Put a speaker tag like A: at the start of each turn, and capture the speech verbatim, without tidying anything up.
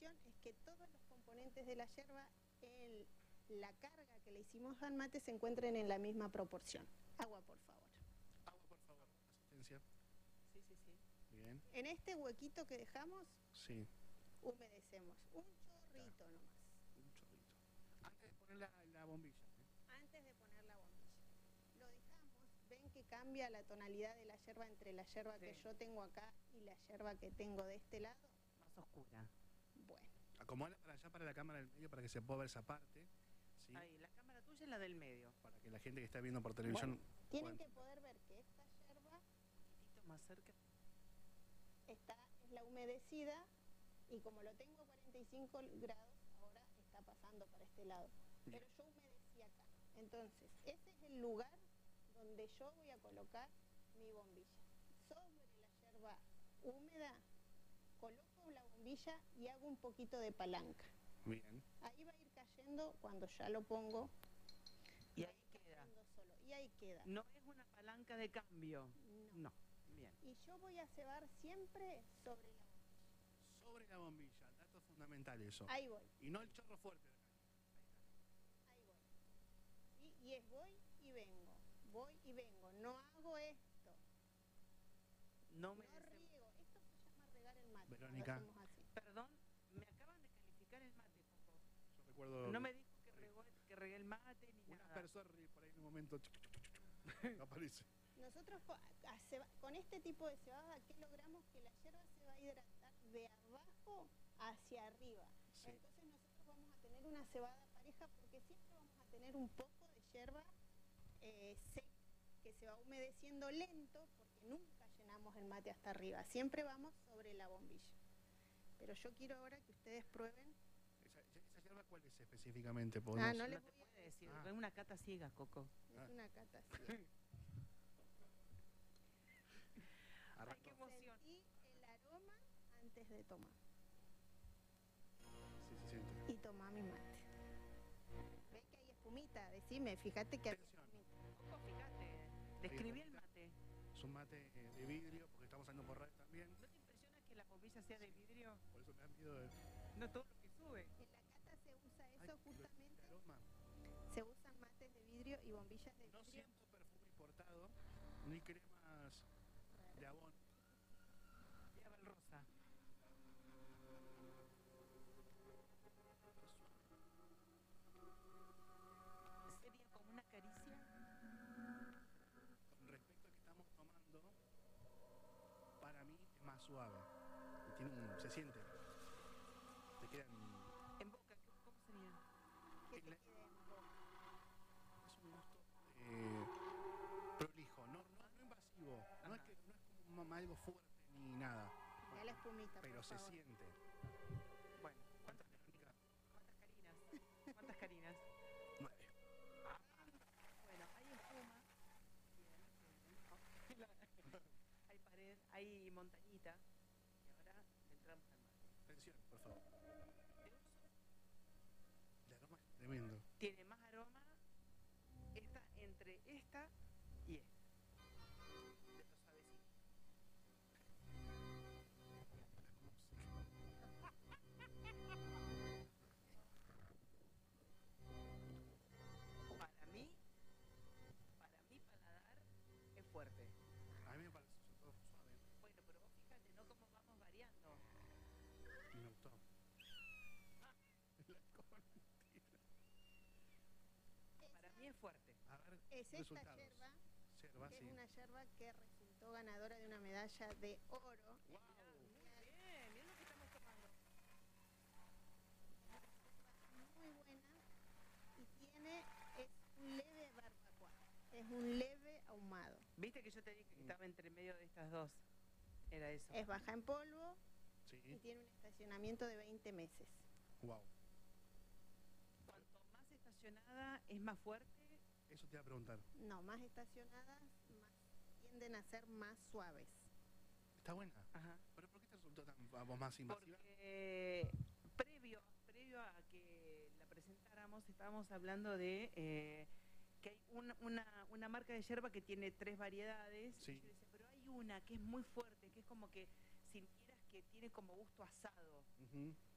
A: cuestión es que todos los componentes de la yerba, el, la carga que le hicimos al mate, se encuentren en la misma proporción. Agua, por favor.
B: Agua, por favor. Asistencia.
A: Sí, sí, sí.
B: Bien.
A: En este huequito que dejamos,
B: sí.
A: humedecemos un chorrito claro. nomás.
B: Un chorrito. Antes de poner la, la bombilla. ¿eh?
A: Antes de poner la bombilla. Lo dejamos, ven que cambia la tonalidad de la yerba entre la yerba sí. que yo tengo acá y la yerba que tengo de este lado.
C: Más oscura.
A: Bueno.
B: Acomódala para allá, para la cámara del medio, para que se pueda ver esa parte. ¿sí?
C: Ahí, la cámara tuya es la del medio.
B: Para que la gente que está viendo por televisión...
A: Bueno, tienen que poder ver que esta yerba...
C: Un poquito más cerca.
A: Esta es la humedecida y como lo tengo a cuarenta y cinco grados, ahora está pasando para este lado. Bien. Pero yo humedecí acá. Entonces, ese es el lugar donde yo voy a colocar mi bombilla. Sobre la yerba húmeda, coloco la bombilla y hago un poquito de palanca.
B: Bien.
A: Ahí va a ir cayendo cuando ya lo pongo.
C: Y ahí queda.
A: Solo. Y ahí queda.
C: No es una palanca de cambio.
A: No.
C: No. Bien.
A: Y yo voy a cebar siempre sobre la bombilla.
B: Sobre la bombilla, dato fundamental eso.
A: Ahí voy.
B: Y no el chorro fuerte.
A: Ahí voy. Y, y es voy y vengo. Voy y vengo. No hago esto.
C: No me
A: no riego. Esto se llama regar el mate.
B: Verónica.
C: Perdón, me acaban de calificar el mate, Coco.
B: Yo recuerdo...
C: No me dijo que, regó, que regué el mate ni
B: Una
C: nada.
B: Una persona por ahí en un momento... no aparece.
A: Nosotros con este tipo de cebada, ¿qué logramos? Que la yerba se va a hidratar de abajo hacia arriba. Sí. Entonces nosotros vamos a tener una cebada pareja porque siempre vamos a tener un poco de yerba eh, seca, que se va humedeciendo lento porque nunca llenamos el mate hasta arriba. Siempre vamos sobre la bombilla. Pero yo quiero ahora que ustedes prueben.
B: ¿Esa, esa yerba cuál es específicamente?
A: Ah, no les
C: no
A: voy
C: te
A: a
C: puede decir.
B: Ah.
C: Es una cata ciega, Coco.
A: Es
B: ah.
A: una cata ciega.
C: Ay, qué emoción.
A: Sentí el aroma antes de tomar.
B: Sí, se siente.
A: Y tomá mi mate. ¿Ves que hay espumita? Decime, fíjate que hay espumita.
C: Coco, fíjate. Describí el mate.
B: Es un mate de vidrio, porque estamos saliendo por radio también.
C: ¿No te impresiona que la bombilla sea de vidrio?
B: Por eso me da miedo de...
C: No todo lo que sube.
A: En la cata se usa eso. Ay, justamente.
B: El aroma.
A: Se usan mates de vidrio y bombillas de vidrio.
B: No siento perfume importado, ni cremas de abón.
C: Ya va el rosa. Sería como una caricia.
B: Con respecto a que estamos tomando, para mí es más suave. Y tiene un, se siente. Te quedan...
C: En boca, ¿cómo sería?
A: ¿Qué te queda en boca?
B: Es un gusto eh, prolijo, no, no, no invasivo. No es, que, no es como algo fuerte ni nada.
A: Mira la espumita,
B: pero
A: por
B: se
A: favor.
B: siente.
C: Bueno, ¿cuántas, ¿cuántas carinas? ¿Cuántas carinas?
B: Nueve.
C: Ah, bueno, hay espuma. Bien. Hay pared, hay montañita. Y ahora entramos al mar.
B: Atención, por favor. El aroma es tremendo.
C: Tiene más aroma esta, entre esta y esta. De lo suavecito. Para mí, para mi paladar es fuerte.
B: A mí me parece todo suave.
C: Bueno, pero vos fíjate, ¿no? Cómo vamos variando.
B: Y me gustó.
C: Ah.
B: La
C: Para mí es fuerte.
B: A ver,
A: es esta
B: resultados.
A: yerba,
B: yerba
A: que
B: sí.
A: es una yerba que resultó ganadora de una medalla de oro.
B: Wow.
C: Muy bien, bien lo que estamos tomando.
A: Muy buena y tiene, es un leve barbacoa, es un leve ahumado.
C: Viste que yo te dije que estaba entre medio de estas dos. Era eso.
A: Es baja en polvo
B: Sí.
A: y tiene un estacionamiento de veinte meses.
B: Wow.
C: Cuanto más estacionada es más fuerte.
B: Eso te iba a preguntar.
A: No, más estacionadas más, tienden a ser más suaves.
B: Está buena.
C: Ajá.
B: ¿Pero por qué te resultó tan a vos más invasiva?
C: Porque previo, previo a que la presentáramos estábamos hablando de eh, que hay una, una, una marca de yerba que tiene tres variedades.
B: Sí.
C: Y yo decía, pero hay una que es muy fuerte, que es como que sintieras que tiene como gusto asado.
B: Uh-huh.